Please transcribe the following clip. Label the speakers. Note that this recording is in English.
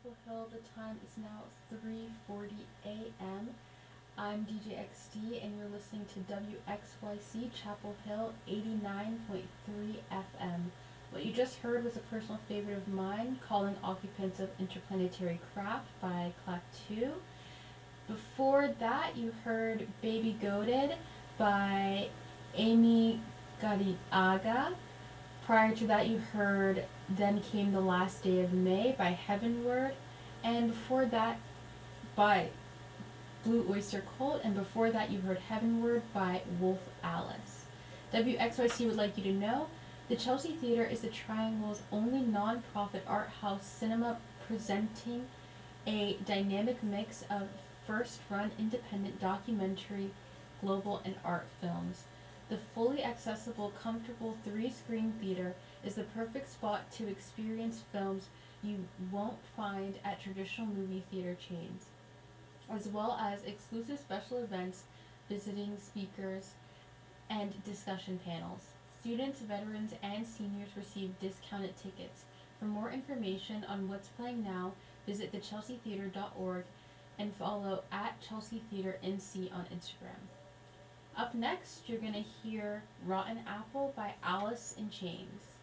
Speaker 1: Chapel Hill. The time is now 3:40 a.m. I'm DJ XD, and you're listening to WXYC Chapel Hill 89.3 FM. What you just heard was a personal favorite of mine, Calling Occupants of Interplanetary Craft by Clap 2. Before that, you heard Baby Goated by Amy Gadiaga. Prior to that, you heard Then Came the Last Day of May by Heavenward. And before that, by Blue Oyster Cult. And before that, you heard Heavenward by Wolf Alice. WXYC would like you to know the Chelsea Theater is the Triangle's only non-profit art house cinema, presenting a dynamic mix of first-run independent documentary, global, and art films. The fully accessible, comfortable three-screen theater is the perfect spot to experience films you won't find at traditional movie theater chains, as well as exclusive special events, visiting speakers, and discussion panels. Students, veterans, and seniors receive discounted tickets. For more information on what's playing now, visit thechelseatheater.org and follow at Chelsea Theater NC on Instagram. Up next, you're going to hear Rotten Apple by Alice in Chains.